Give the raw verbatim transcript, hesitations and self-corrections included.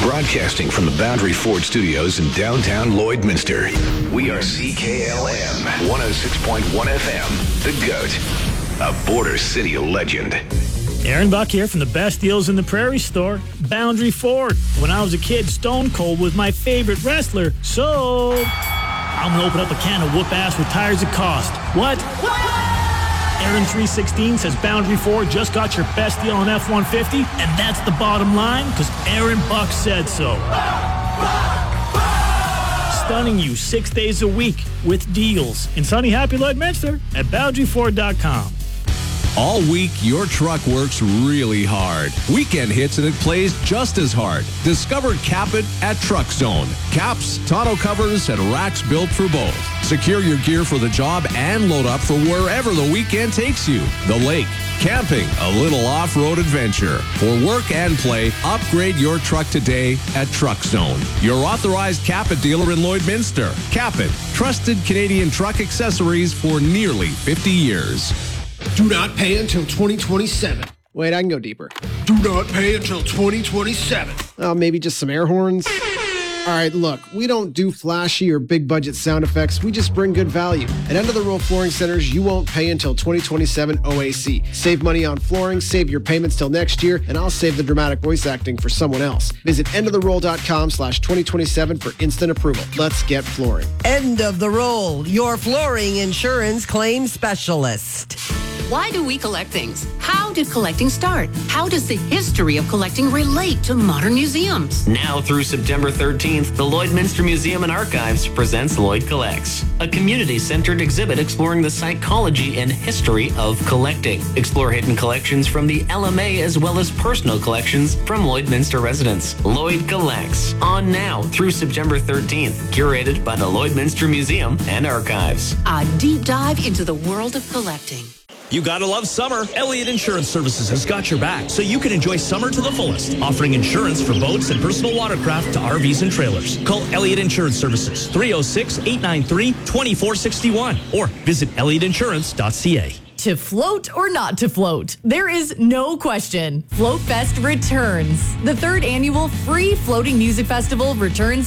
Broadcasting from the Boundary Ford Studios in downtown Lloydminster. We are C K L M one oh six point one F M, The Goat, a Border City legend. Aaron Buck here from the best deals in the Prairie Store, Boundary Ford. When I was a kid, Stone Cold was my favorite wrestler, so I'm going to open up a can of whoop-ass with tires at cost. What? Aaron three sixteen says Boundary Ford just got your best deal on F one fifty, and that's the bottom line, because Aaron Buck said so. Stunning you six days a week with deals in sunny, happy Lloydminster at boundary ford dot com. All week, your truck works really hard. Weekend hits and it plays just as hard. Discover Cap-It at Truck Zone. Caps, tonneau covers, and racks built for both. Secure your gear for the job and load up for wherever the weekend takes you. The lake, camping, a little off-road adventure. For work and play, upgrade your truck today at Truck Zone. Your authorized Cap-It dealer in Lloydminster. Cap-It, trusted Canadian truck accessories for nearly fifty years. Do not pay until twenty twenty-seven. Wait, I can go deeper. Do not pay until twenty twenty-seven. Oh, maybe just some air horns? All right, look, we don't do flashy or big budget sound effects. We just bring good value. At End of the Roll Flooring Centers, you won't pay until twenty twenty-seven O A C. Save money on flooring, save your payments till next year, and I'll save the dramatic voice acting for someone else. Visit endoftheroll.com slash 2027 for instant approval. Let's get flooring. End of the Roll, your flooring insurance claim specialist. Why do we collect things? How did collecting start? How does the history of collecting relate to modern museums? Now through September thirteenth, the Lloydminster Museum and Archives presents Lloyd Collects, a community-centered exhibit exploring the psychology and history of collecting. Explore hidden collections from the L M A as well as personal collections from Lloydminster residents. Lloyd Collects, on now through September thirteenth, curated by the Lloydminster Museum and Archives. A deep dive into the world of collecting. You gotta love summer. Elliott Insurance Services has got your back, so you can enjoy summer to the fullest, offering insurance for boats and personal watercraft to R Vs and trailers. Call Elliott Insurance Services, three oh six, eight nine three, two four six one, or visit elliott insurance dot c a. To float or not to float, there is no question. Float Fest returns. The third annual free floating music festival returns